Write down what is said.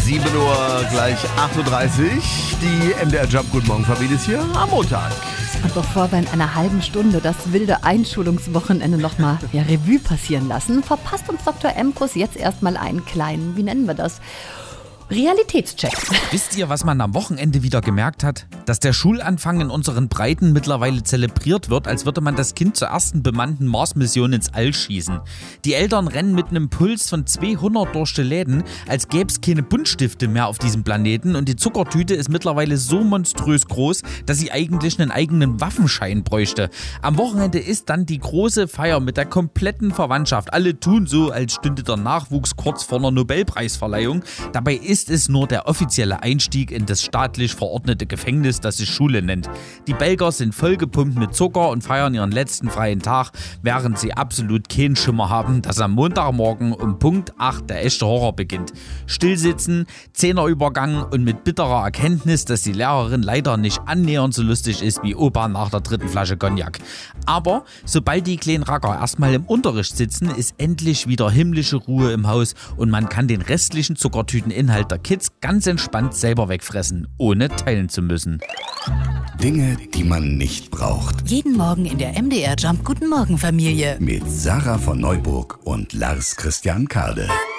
7 Uhr gleich 38. Die MDR Jump Guten Morgen Familie ist hier am Montag. Und bevor wir in einer halben Stunde das wilde Einschulungswochenende nochmal Revue passieren lassen, verpasst uns Dr. Emkus jetzt erstmal einen kleinen, wie nennen wir das, Realitätscheck. Wisst ihr, was man am Wochenende wieder gemerkt hat? Dass der Schulanfang in unseren Breiten mittlerweile zelebriert wird, als würde man das Kind zur ersten bemannten Mars-Mission ins All schießen. Die Eltern rennen mit einem Puls von 200 durch die Läden, als gäbe es keine Buntstifte mehr auf diesem Planeten, und die Zuckertüte ist mittlerweile so monströs groß, dass sie eigentlich einen eigenen Waffenschein bräuchte. Am Wochenende ist dann die große Feier mit der kompletten Verwandtschaft. Alle tun so, als stünde der Nachwuchs kurz vor einer Nobelpreisverleihung. Dabei ist es nur der offizielle Einstieg in das staatlich verordnete Gefängnis, das sich Schule nennt. Die Belgier sind vollgepumpt mit Zucker und feiern ihren letzten freien Tag, während sie absolut keinen Schimmer haben, dass am Montagmorgen um Punkt 8 der echte Horror beginnt. Stillsitzen, Zehnerübergang und mit bitterer Erkenntnis, dass die Lehrerin leider nicht annähernd so lustig ist wie Opa nach der 3. Flasche Cognac. Aber sobald die kleinen Racker erstmal im Unterricht sitzen, ist endlich wieder himmlische Ruhe im Haus und man kann den restlichen Zuckertüteninhalt der Kids ganz entspannt selber wegfressen, ohne teilen zu müssen. Dinge, die man nicht braucht. Jeden Morgen in der MDR Jump Guten Morgen Familie. Mit Sarah von Neuburg und Lars Christian Kade.